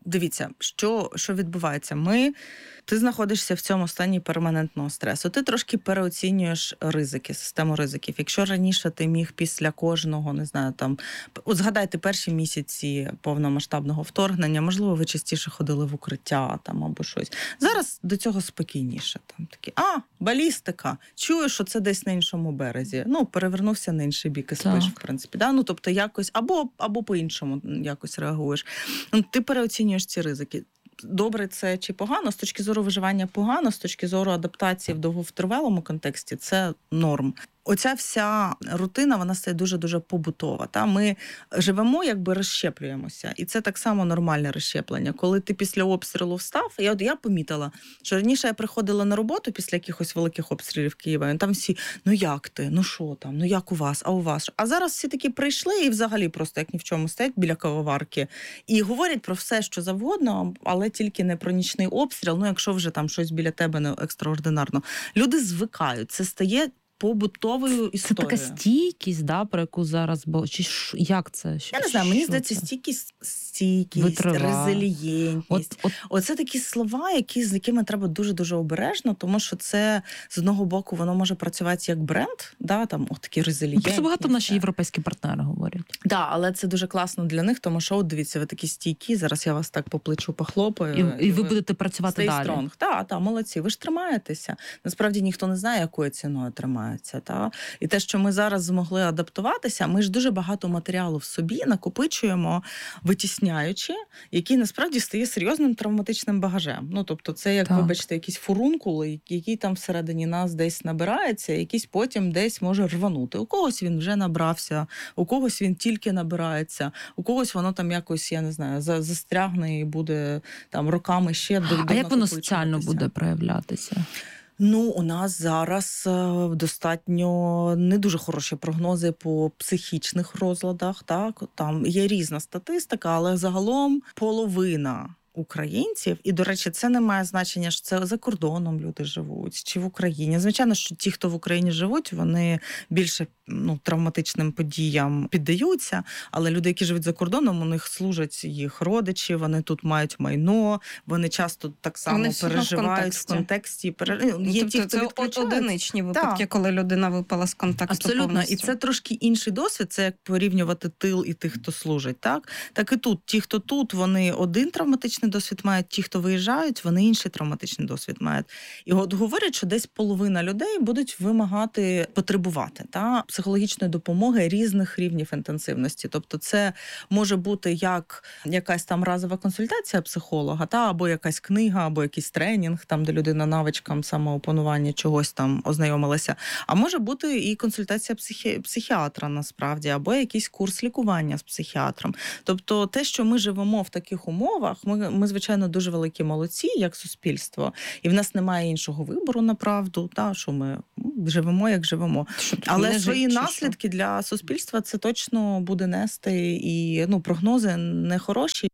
дивіться, що, що відбувається. Ми, ти знаходишся в цьому стані перманентного стресу. Ти трошки переоцінюєш ризики, систему ризиків. Якщо раніше ти міг після кожного, не знаю, там, от згадайте перші місяці повномасштабного вторгнення, можливо, ви частіше ходили в укриття там або щось. Зараз до цього спокійніше. Там такі, а, балістика, чую, що це десь на іншому березі. Ну, перевернувся на інший бік і спиш, Так. в принципі. Да? Ну, тобто якось, або, або по-іншому якось реагуєш. Ну, ти переоцінюєш ці ризики. Добре це чи погано? З точки зору виживання погано, з точки зору адаптації в довготривалому контексті це норм. Оця вся рутина, вона стає дуже-дуже побутова. Та? Ми живемо, якби розщеплюємося. І це так само нормальне розщеплення. Коли ти після обстрілу встав, я, от я помітила, що раніше я приходила на роботу після якихось великих обстрілів Києва, і там всі, ну як ти, ну що там, ну як у вас, а у вас? А зараз всі такі прийшли і взагалі просто як ні в чому стоять біля кавоварки і говорять про все, що завгодно, але тільки не про нічний обстріл, ну якщо вже там щось біля тебе не екстраординарно. Люди звикають, це стає побутовою Це історією. така стійкість, да, про яку зараз, бо чи ж- як це? Я не знаю, мені Що здається, це? стійкість, стійкість, Витривалість. резилієнтність. От, от Оце такі слова, які, з якими треба дуже-дуже обережно, тому що це, з одного боку, воно може працювати як бренд, да, там, от такі резилієнтність. про це багато наші європейські партнери говорять. Да, але це дуже класно для них, тому що, от дивіться, ви такі стійкі, зараз я вас так по плечу похлопаю. І, і ви будете працювати Stay далі. strong. Так, так, молодці, ви ж тримаєтеся. Насправді ніхто не знає, якою ціною тримається. Та? І те, що ми зараз змогли адаптуватися, ми ж дуже багато матеріалу в собі накопичуємо, витісняючи, який насправді стає серйозним травматичним багажем. Ну, тобто це, як, Так. вибачте, якісь фурункули, який там всередині нас десь набирається, якийсь потім десь може рванути. У когось він вже набрався, у когось він тільки набирається, у когось воно там якось, я не знаю, за- застрягне і буде там роками ще до А як воно соціально буде проявлятися? Ну, у нас зараз е, достатньо не дуже хороші прогнози по психічних розладах. Так, там є різна статистика, але загалом половина українців, і, до речі, це не має значення, що це за кордоном люди живуть, чи в Україні. Звичайно, що ті, хто в Україні живуть, вони більше ну, травматичним подіям піддаються, але люди, які живуть за кордоном, у них служать їх родичі, вони тут мають майно, вони часто так само Вони все одно в переживають контексті. в контексті. пере- Є Ну, ті, тобто хто це відключається. одиничні випадки, Так. коли людина випала з контексту Абсолютно, повністю. і це трошки інший досвід. Це як порівнювати тил і тих, хто служить. Так, так і тут ті, хто тут, вони один травматичний досвід мають. Ті, хто виїжджають, вони інший травматичний досвід мають. І от говорять, що десь половина людей будуть вимагати потребувати та психологічної допомоги різних рівнів інтенсивності. Тобто, це може бути як якась там разова консультація психолога, та або якась книга, або якийсь тренінг, там де людина навичкам самоопанування чогось там ознайомилася. А може бути і консультація психі... психіатра насправді, або якийсь курс лікування з психіатром. Тобто, те, що ми живемо в таких умовах, ми, ми звичайно, дуже великі молодці, як суспільство, і в нас немає іншого вибору на правду, та що ми живемо, як живемо. Що, тут Але не свої жить, чи наслідки для суспільства це точно буде нести, і ну прогнози не хороші.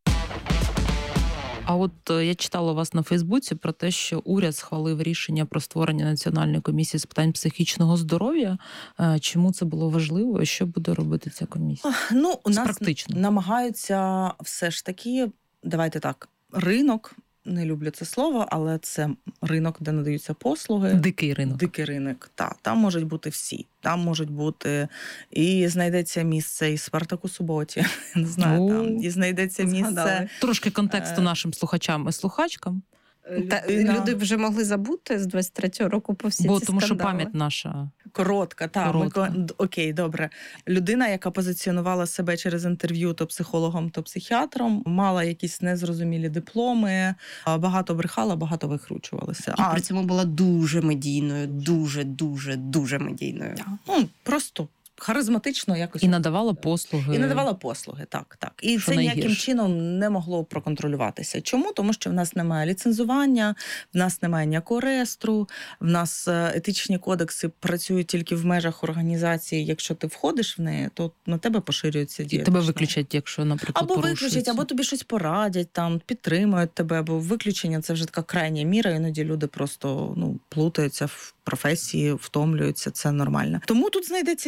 А от е, я читала у вас на Фейсбуці про те, що уряд схвалив рішення про створення Національної комісії з питань психічного здоров'я. Е, Чому це було важливо? І що буде робити ця комісія? Ну, у Це нас практично. намагаються все ж таки, давайте так, ринок, не люблю це слово, але це ринок, де надаються послуги. Дикий ринок. Дикий ринок, так. Там можуть бути всі. Там можуть бути і знайдеться місце і Спартаку Суботі, не знаю, О, там, і знайдеться місце. згадали. Трошки контексту Е, нашим слухачам і слухачкам, Та, людина- люди вже могли забути з двадцять третього року по всі бо ці тому що скандали. пам'ять наша. Коротка, так. Коротка. Ми, ко- окей, добре. Людина, яка позиціонувала себе через інтерв'ю то психологом, то психіатром, мала якісь незрозумілі дипломи, а, багато брехала, багато викручувалася. І при цьому була дуже медійною, дуже, дуже, дуже медійною. ну, просто харизматично якось. І надавала послуги. І надавала послуги, так, так. І Що це ніяким найгірше. чином не могло проконтролюватися. Чому? Тому що в нас немає ліцензування, в нас немає ніякого реєстру, в нас е, етичні кодекси працюють тільки в межах організації. Якщо ти входиш в неї, то на тебе поширюються І дії. тебе виключать, якщо, наприклад, Або порушується. виключать, або тобі щось порадять, там підтримують тебе, бо виключення це вже така крайня міра. Іноді люди просто ну плутаються в професії, втомлюються. Це нормально. Тому тут знайдеться місце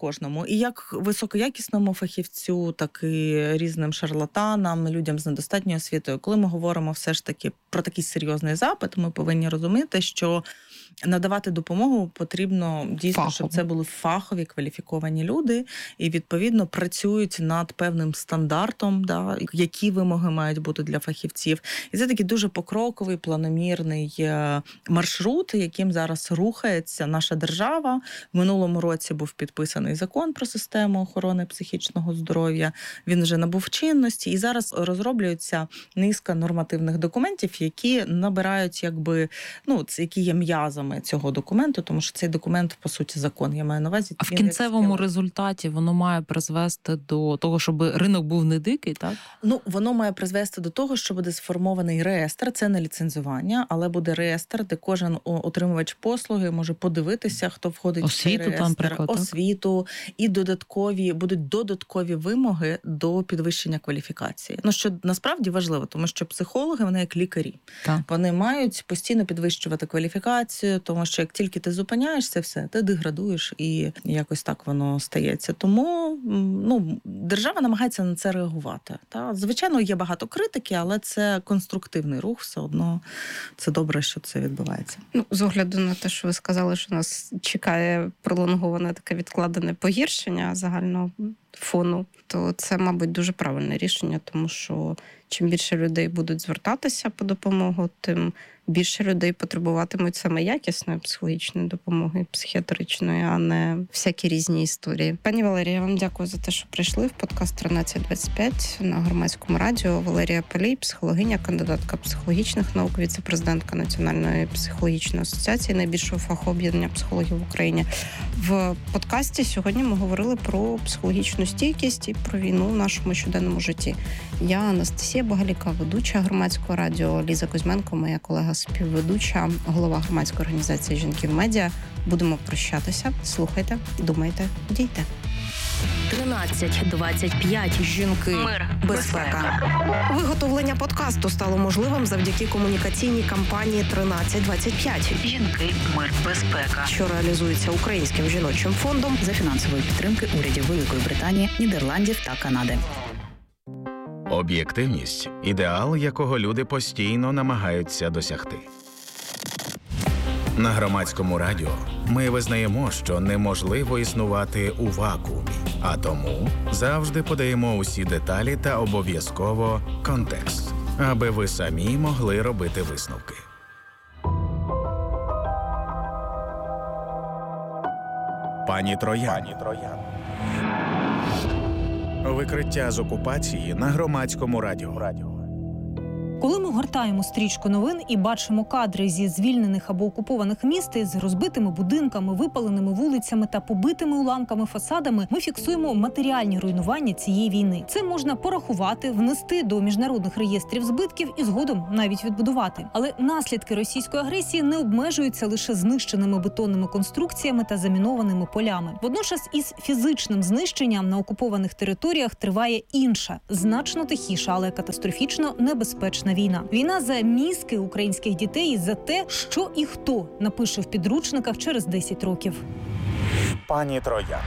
кожному. І як високоякісному фахівцю, так і різним шарлатанам, людям з недостатньою освітою. Коли ми говоримо все ж таки про такий серйозний запит, ми повинні розуміти, що надавати допомогу потрібно дійсно, Фахово. щоб це були фахові, кваліфіковані люди, і, відповідно, працюють над певним стандартом, да, які вимоги мають бути для фахівців. І це такий дуже покроковий, планомірний маршрут, яким зараз рухається наша держава. В минулому році був підписаний закон про систему охорони психічного здоров'я. Він вже набув чинності, і зараз розроблюється низка нормативних документів, які набирають, якби, ну, які є м'язами цього документу, тому що цей документ, по суті, закон, я маю на увазі. А в кінцевому результаті воно має призвести до того, щоб ринок був не дикий, так? Ну, воно має призвести до того, що буде сформований реєстр, це не ліцензування, але буде реєстр, де кожен отримувач послуги може подивитися, хто входить освіту, в цей реєстр, там, приклад, освіту, і додаткові, будуть додаткові вимоги до підвищення кваліфікації. Ну, що насправді важливо, тому що психологи, вони як лікарі. Так. Вони мають постійно підвищувати кваліфікацію, тому що як тільки ти зупиняєшся, все, ти деградуєш, і якось так воно стається. Тому, ну, держава намагається на це реагувати. Та? Звичайно, є багато критики, але це конструктивний рух, все одно це добре, що це відбувається. Ну, з огляду на те, що ви сказали, що нас чекає пролонговане таке відкладене погіршення загального фону, то це, мабуть, дуже правильне рішення, тому що чим більше людей будуть звертатися по допомогу, тим більше людей потребуватимуть саме якісної психологічної допомоги, психіатричної, а не всякі різні історії. Пані Валерія, я вам дякую за те, що прийшли в подкаст тринадцять двадцять п'ять на Громадському радіо. Валерія Палій, психологиня, кандидатка психологічних наук, віце-президентка Національної психологічної асоціації, найбільшого фахооб'єднання психологів в Україні. В подкасті сьогодні ми говорили про психологічну стійкість і про війну в нашому щоденному житті. Я Анастасія Багаліка, ведуча Громадського радіо, Ліза Кузьменко, моя колега співведуча, голова громадської організації «Жінки в медіа». Будемо прощатися. Слухайте, думайте, дійте. тринадцять двадцять п'ять. Жінки. Мир. Безпека. Виготовлення подкасту стало можливим завдяки комунікаційній кампанії тринадцять двадцять п'ять, Жінки. Мир. Безпека. що реалізується Українським жіночим фондом За фінансової підтримки урядів Великої Британії, Нідерландів та Канади. Об'єктивність – ідеал, якого люди постійно намагаються досягти. На Громадському радіо ми визнаємо, що неможливо існувати у вакуумі, а тому завжди подаємо усі деталі та обов'язково контекст, аби ви самі могли робити висновки. Пані Троян. Викриття з окупації на Громадському радіо. Коли ми гортаємо стрічку новин і бачимо кадри зі звільнених або окупованих міст із розбитими будинками, випаленими вулицями та побитими уламками фасадами, ми фіксуємо матеріальні руйнування цієї війни. Це можна порахувати, внести до міжнародних реєстрів збитків і згодом навіть відбудувати. Але наслідки російської агресії не обмежуються лише знищеними бетонними конструкціями та замінованими полями. Водночас із фізичним знищенням на окупованих територіях триває інша, значно тихіша, але катастрофічно небезпечна війна. Війна за мізки українських дітей і за те, що і хто напише в підручниках через десять років. Пані Троян.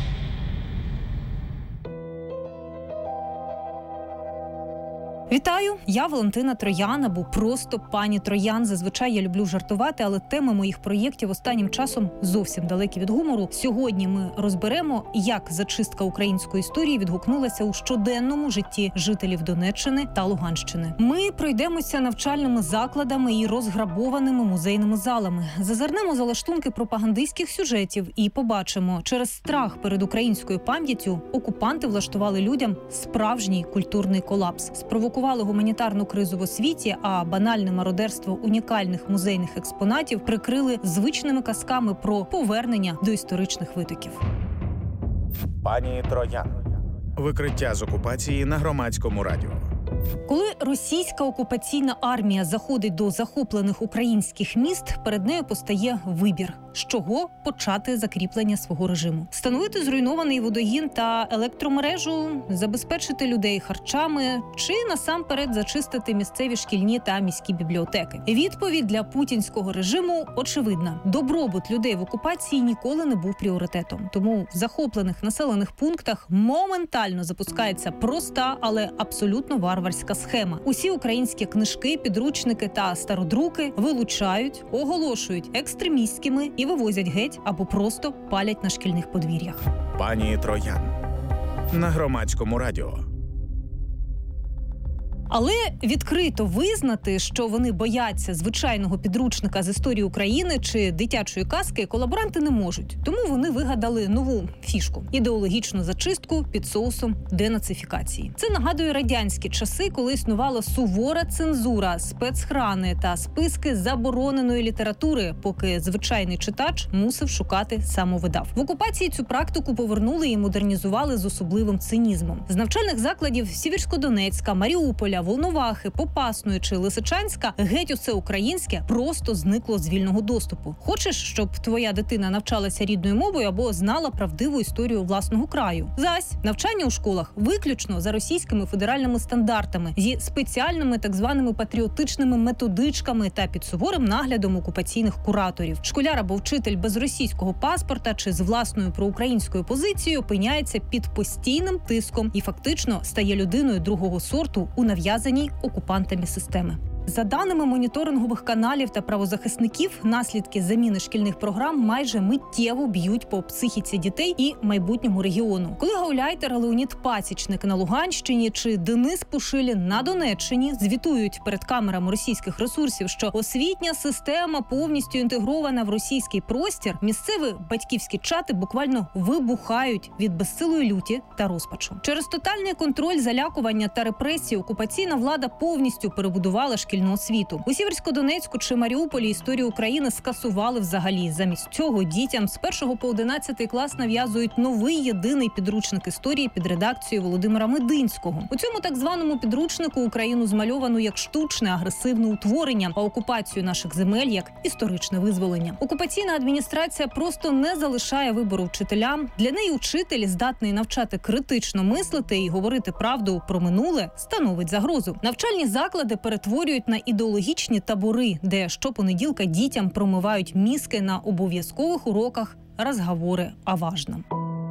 Вітаю! Я Валентина Троян, або просто пані Троян. Зазвичай я люблю жартувати, але теми моїх проєктів останнім часом зовсім далекі від гумору. Сьогодні ми розберемо, як зачистка української історії відгукнулася у щоденному житті жителів Донеччини та Луганщини. Ми пройдемося навчальними закладами і розграбованими музейними залами. Зазирнемо за лаштунки пропагандистських сюжетів і побачимо, через страх перед українською пам'яттю окупанти влаштували людям справжній культурний колапс. Спровокували гуманітарну кризу в освіті, а банальне мародерство унікальних музейних експонатів прикрили звичними казками про повернення до історичних витоків. Пані Троян. Викриття з окупації на Громадському радіо. Коли російська окупаційна армія заходить до захоплених українських міст, перед нею постає вибір, з чого почати закріплення свого режиму. Встановити зруйнований водогін та електромережу, забезпечити людей харчами чи насамперед зачистити місцеві шкільні та міські бібліотеки. Відповідь для путінського режиму очевидна. Добробут людей в окупації ніколи не був пріоритетом. Тому в захоплених населених пунктах моментально запускається проста, але абсолютно варварська схема. Усі українські книжки, підручники та стародруки вилучають, оголошують екстремістськими і вивозять геть або просто палять на шкільних подвір'ях. Пані Троян на Громадському радіо. Але відкрито визнати, що вони бояться звичайного підручника з історії України чи дитячої казки, колаборанти не можуть. Тому вони вигадали нову фішку – ідеологічну зачистку під соусом денацифікації. Це нагадує радянські часи, коли існувала сувора цензура, спецхрани та списки забороненої літератури, поки звичайний читач мусив шукати самовидав. В окупації цю практику повернули і модернізували з особливим цинізмом. З навчальних закладів Сєвєрськодонецька, Маріуполя, Волновахи, Попасної чи Лисичанська геть усе українське просто зникло з вільного доступу. Хочеш, щоб твоя дитина навчалася рідною мовою або знала правдиву історію власного краю? Зась, навчання у школах виключно за російськими федеральними стандартами, зі спеціальними так званими патріотичними методичками та під суворим наглядом окупаційних кураторів. Школяр або вчитель без російського паспорта чи з власною проукраїнською позицією опиняється під постійним тиском і фактично стає людиною другого сорту у нав'язаній окупантами системи. За даними моніторингових каналів та правозахисників, наслідки заміни шкільних програм майже миттєво б'ють по психіці дітей і майбутньому регіону. Коли гауляйтер Леонід Пасічник на Луганщині чи Денис Пушилін на Донеччині звітують перед камерами російських ресурсів, що освітня система повністю інтегрована в російський простір, місцеві батьківські чати буквально вибухають від безсилої люті та розпачу. Через тотальний контроль, залякування та репресії окупаційна влада повністю перебудувала шкільну освіту. У Сєвєрськодонецьку чи Маріуполі історію України скасували взагалі. Замість цього дітям з першого по одинадцятий клас нав'язують новий єдиний підручник історії під редакцією Володимира Мединського. У цьому так званому підручнику Україну змальовано як штучне агресивне утворення, а окупацію наших земель як історичне визволення. Окупаційна адміністрація просто не залишає вибору вчителям. Для неї учитель, здатний навчати критично мислити і говорити правду про минуле, становить загрозу. Навчальні заклади перетворюють на ідеологічні табори, де щопонеділка дітям промивають мізки на обов'язкових уроках «Розговори о важном».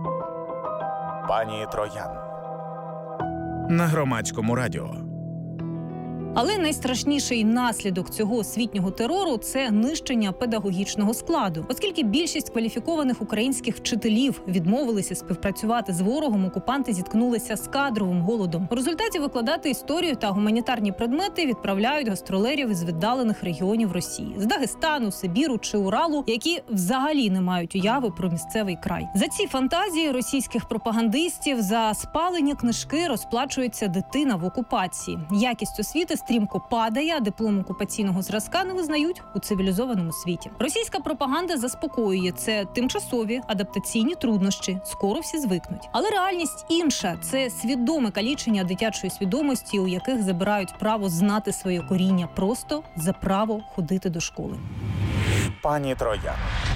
Пані Троян на Громадському радіо. Але найстрашніший наслідок цього освітнього терору – це нищення педагогічного складу. Оскільки більшість кваліфікованих українських вчителів відмовилися співпрацювати з ворогом, окупанти зіткнулися з кадровим голодом. У результаті викладати історію та гуманітарні предмети відправляють гастролерів із віддалених регіонів Росії – з Дагестану, Сибіру чи Уралу, які взагалі не мають уяви про місцевий край. За ці фантазії російських пропагандистів, за спалені книжки розплачується дитина в окупації. Якість освіти стрімко падає, а диплом окупаційного зразка не визнають у цивілізованому світі. Російська пропаганда заспокоює – це тимчасові адаптаційні труднощі, скоро всі звикнуть. Але реальність інша – це свідоме калічення дитячої свідомості, у яких забирають право знати своє коріння просто за право ходити до школи. Пані Троян.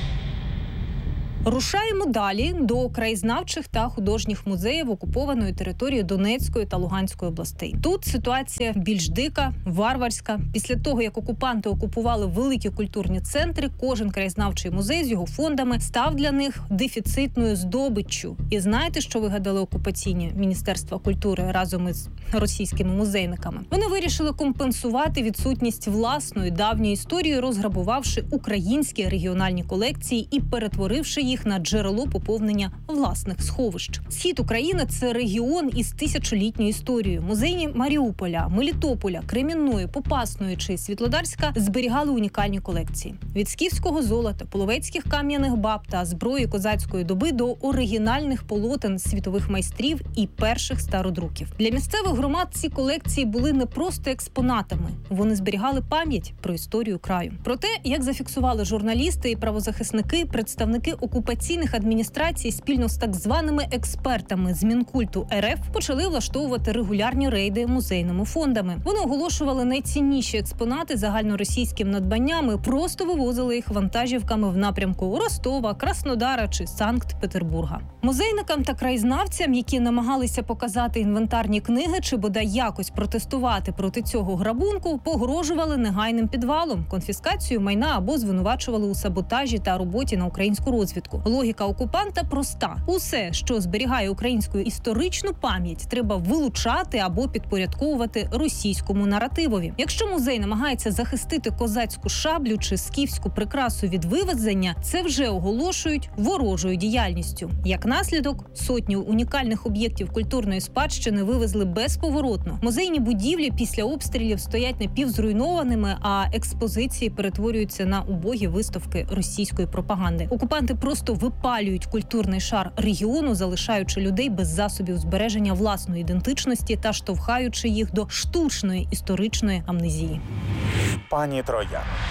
Рушаємо далі до краєзнавчих та художніх музеїв окупованої території Донецької та Луганської областей. Тут ситуація більш дика, варварська. Після того, як окупанти окупували великі культурні центри, кожен краєзнавчий музей з його фондами став для них дефіцитною здобиччю. І знаєте, що вигадали окупаційні Міністерства культури разом із російськими музейниками? Вони вирішили компенсувати відсутність власної давньої історії, розграбувавши українські регіональні колекції і перетворивши їх на джерело поповнення власних сховищ. Схід України – це регіон із тисячолітньою історією. Музеї Маріуполя, Мелітополя, Кремінної, Попасної чи Світлодарська зберігали унікальні колекції. Від скіфського золота, половецьких кам'яних баб та зброї козацької доби до оригінальних полотен світових майстрів і перших стародруків. Для місцевих громад ці колекції були не просто експонатами. Вони зберігали пам'ять про історію краю. Про те, як зафіксували журналісти і правозахисники, представники окупації окупаційних адміністрацій спільно з так званими експертами з Мінкульту РФ почали влаштовувати регулярні рейди музейними фондами. Вони оголошували найцінніші експонати загальноросійським надбанням і просто вивозили їх вантажівками в напрямку Ростова, Краснодара чи Санкт-Петербурга. Музейникам та краєзнавцям, які намагалися показати інвентарні книги чи бодай якось протестувати проти цього грабунку, погрожували негайним підвалом, конфіскацією майна або звинувачували у саботажі та роботі на українську розвідку. Логіка окупанта проста. Усе, що зберігає українську історичну пам'ять, треба вилучати або підпорядковувати російському наративові. Якщо музей намагається захистити козацьку шаблю чи скіфську прикрасу від вивезення, це вже оголошують ворожою діяльністю. Як наслідок, сотні унікальних об'єктів культурної спадщини вивезли безповоротно. Музейні будівлі після обстрілів стоять напівзруйнованими, а експозиції перетворюються на убогі виставки російської пропаганди. Окупанти просто випалюють культурний шар регіону, залишаючи людей без засобів збереження власної ідентичності та штовхаючи їх до штучної історичної амнезії. Пані Троян.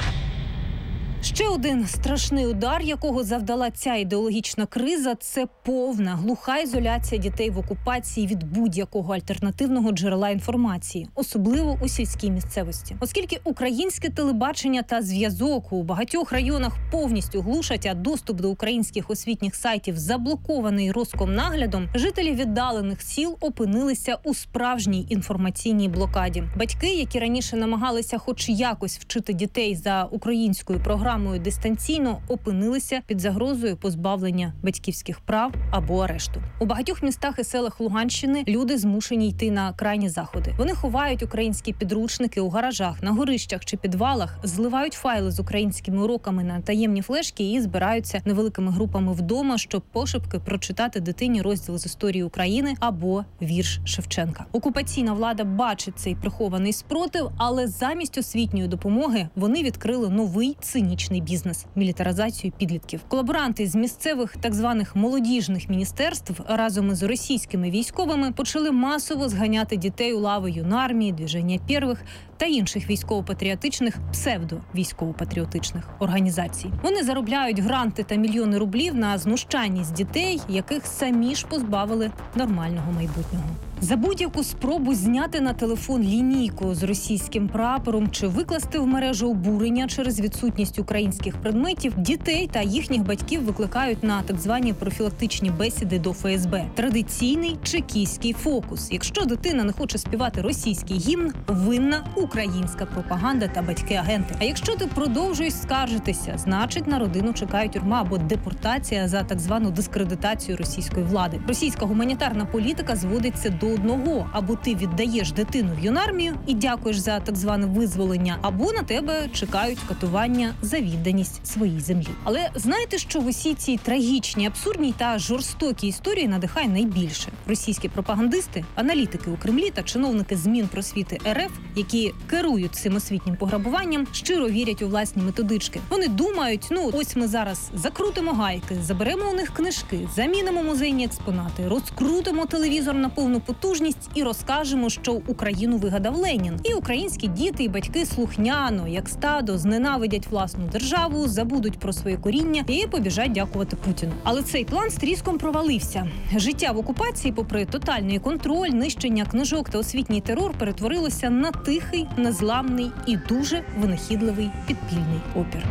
Ще один страшний удар, якого завдала ця ідеологічна криза – це повна, глуха ізоляція дітей в окупації від будь-якого альтернативного джерела інформації, особливо у сільській місцевості. Оскільки українське телебачення та зв'язок у багатьох районах повністю глушать, а доступ до українських освітніх сайтів заблокований Роскомнаглядом, жителі віддалених сіл опинилися у справжній інформаційній блокаді. Батьки, які раніше намагалися хоч якось вчити дітей за українською програмою дистанційно, опинилися під загрозою позбавлення батьківських прав або арешту. У багатьох містах і селах Луганщини люди змушені йти на крайні заходи. Вони ховають українські підручники у гаражах, на горищах чи підвалах, зливають файли з українськими уроками на таємні флешки і збираються невеликими групами вдома, щоб пошепки прочитати дитині розділ з історії України або вірш Шевченка. Окупаційна влада бачить цей прихований спротив, але замість освітньої допомоги вони відкрили новий цинічний бізнес – мілітаризацію підлітків. Колаборанти з місцевих так званих молодіжних міністерств разом із російськими військовими почали масово зганяти дітей у лави юнармії, Движення Первих та інших військово-патріотичних, псевдо-військово-патріотичних організацій. Вони заробляють гранти та мільйони рублів на знущанні з дітей, яких самі ж позбавили нормального майбутнього. За будь-яку спробу зняти на телефон лінійку з російським прапором чи викласти в мережу обурення через відсутність українських предметів, дітей та їхніх батьків викликають на так звані профілактичні бесіди до Ф С Б. Традиційний чекістський фокус. Якщо дитина не хоче співати російський гімн, винна українська пропаганда та батьки-агенти. А якщо ти продовжуєш скаржитися, значить на родину чекають тюрма або депортація за так звану дискредитацію російської влади. Російська гуманітарна політика зводиться до одного: або ти віддаєш дитину в юнармію і дякуєш за так зване визволення, або на тебе чекають катування за відданість своїй землі. Але знаєте, що в усій цій трагічній, абсурдній та жорстокій історії надихає найбільше? Російські пропагандисти, аналітики у Кремлі та чиновники з Мінпросвіти Р Ф, які керують цим освітнім пограбуванням, щиро вірять у власні методички. Вони думають, ну ось ми зараз закрутимо гайки, заберемо у них книжки, замінимо музейні експонати, розкрутимо телевізор на повну потужність і розкажемо, що Україну вигадав Ленін. І українські діти і батьки слухняно, як стадо, зненавидять власну державу, забудуть про своє коріння і побіжать дякувати Путіну. Але цей план з тріском провалився. Життя в окупації, попри тотальний контроль, нищення книжок та освітній терор, перетворилося на тихий, незламний і дуже винахідливий підпільний опір.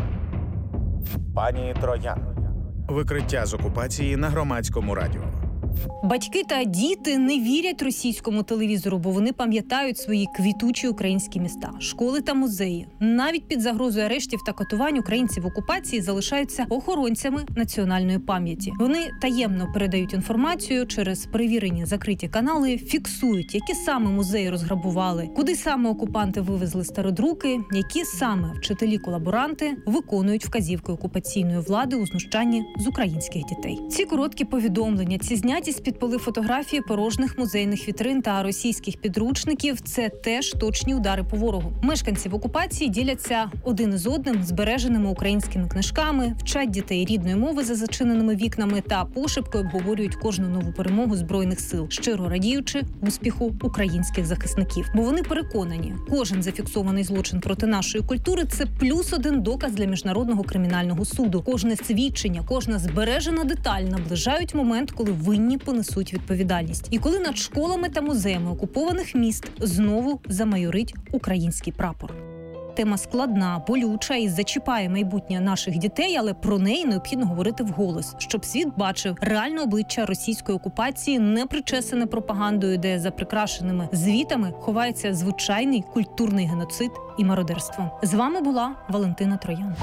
Пані Троян. Викриття з окупації на Громадському радіо. Батьки та діти не вірять російському телевізору, бо вони пам'ятають свої квітучі українські міста, школи та музеї. Навіть під загрозою арештів та катувань українці в окупації залишаються охоронцями національної пам'яті. Вони таємно передають інформацію через перевірені закриті канали, фіксують, які саме музеї розграбували, куди саме окупанти вивезли стародруки, які саме вчителі-колаборанти виконують вказівки окупаційної влади у знущанні з українських дітей. Ці короткі повідомлення, ці зняті Вартість підпали фотографії порожніх музейних вітрин та російських підручників – це теж точні удари по ворогу. Мешканці в окупації діляться один із одним збереженими українськими книжками, вчать дітей рідної мови за зачиненими вікнами та пошепки обговорюють кожну нову перемогу Збройних сил, щиро радіючи успіху українських захисників. Бо вони переконані, кожен зафіксований злочин проти нашої культури – це плюс один доказ для Міжнародного кримінального суду. Кожне свідчення, кожна збережена деталь наближають момент, коли винні понесуть відповідальність. І коли над школами та музеями окупованих міст знову замайорить український прапор. Тема складна, болюча і зачіпає майбутнє наших дітей, але про неї необхідно говорити вголос, щоб світ бачив реальне обличчя російської окупації, не причесане пропагандою, де за прикрашеними звітами ховається звичайний культурний геноцид і мародерство. З вами була Валентина Троян.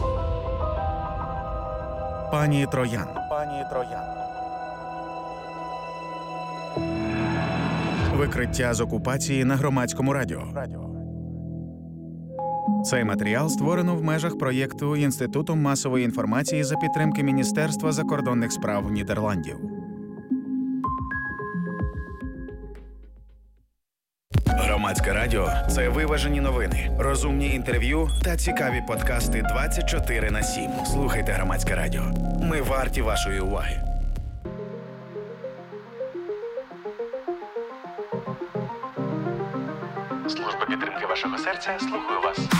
Пані Троян. Пані Троян. Викриття з окупації на Громадському радіо. Цей матеріал створено в межах проєкту Інститутом масової інформації за підтримки Міністерства закордонних справ Нідерландів. Громадське радіо – це виважені новини, розумні інтерв'ю та цікаві подкасти двадцять чотири на сім. Слухайте Громадське радіо. Ми варті вашої уваги. Служба підтримки вашого серця слухаю вас.